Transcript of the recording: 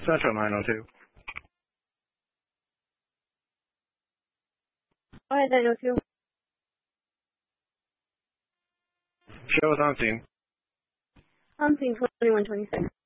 Central 902. Go ahead, 902. Show is on scene. On scene 2126.